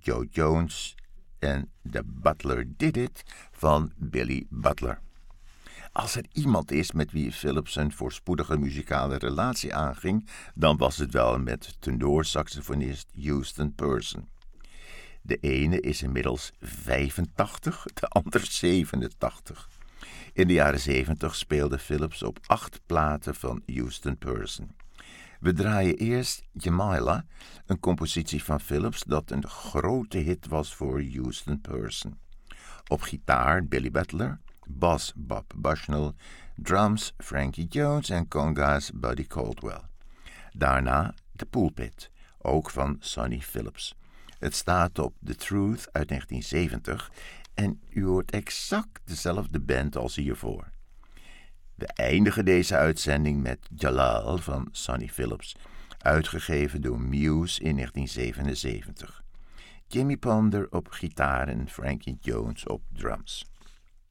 Joe Jones en The Butler Did It van Billy Butler. Als er iemand is met wie Phillips een voorspoedige muzikale relatie aanging, dan was het wel met tenorsaxofonist Houston Person. De ene is inmiddels 85, de ander 87. In de jaren 70 speelde Phillips op 8 platen van Houston Person. We draaien eerst Jamila, een compositie van Phillips dat een grote hit was voor Houston Person. Op gitaar Billy Butler, bas Bob Bushnell, drums Frankie Jones en conga's Buddy Caldwell. Daarna The Pulpit, ook van Sonny Phillips. Het staat op The Truth uit 1970 en u hoort exact dezelfde band als hiervoor. We eindigen deze uitzending met Jalal van Sonny Phillips, uitgegeven door Muse in 1977. Jimmy Ponder op gitaar en Frankie Jones op drums.